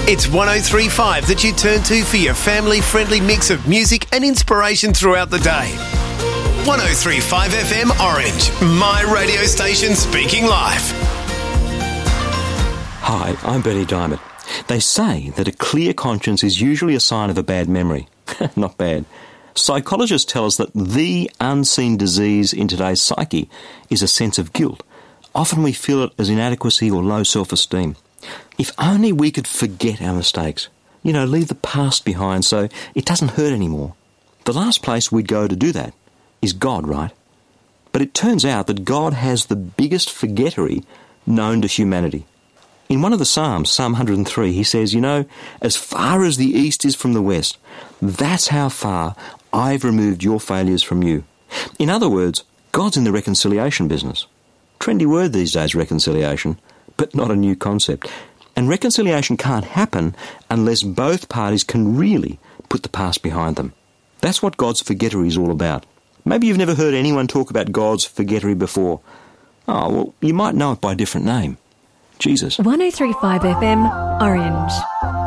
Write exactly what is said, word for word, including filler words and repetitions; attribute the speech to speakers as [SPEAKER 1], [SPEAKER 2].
[SPEAKER 1] It's one oh three point five that you turn to for your family-friendly mix of music and inspiration throughout the day. one oh three point five F M Orange, my radio station speaking life.
[SPEAKER 2] Hi, I'm Bernie Diamond. They say that a clear conscience is usually a sign of a bad memory. Not bad. Psychologists tell us that the unseen disease in today's psyche is a sense of guilt. Often we feel it as inadequacy or low self-esteem. If only we could forget our mistakes. You know, leave the past behind so it doesn't hurt anymore. The last place we'd go to do that is God, right? But it turns out that God has the biggest forgettery known to humanity. In one of the Psalms, Psalm one oh three, he says, you know, as far as the east is from the west, that's how far I've removed your failures from you. In other words, God's in the reconciliation business. Trendy word these days, reconciliation, but not a new concept. And reconciliation can't happen unless both parties can really put the past behind them. That's what God's forgettery is all about. Maybe you've never heard anyone talk about God's forgettery before. Oh, well, you might know it by a different name. Jesus.
[SPEAKER 3] one oh three point five F M, Orange.